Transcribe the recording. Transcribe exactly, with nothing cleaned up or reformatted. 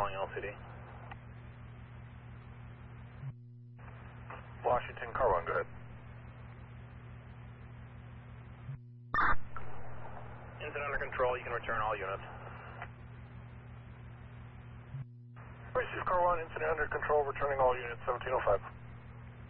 calling L C D. Washington, car one, go ahead. Incident under control, you can return all units. Receive car one, incident under control, returning all units, seventeen oh five.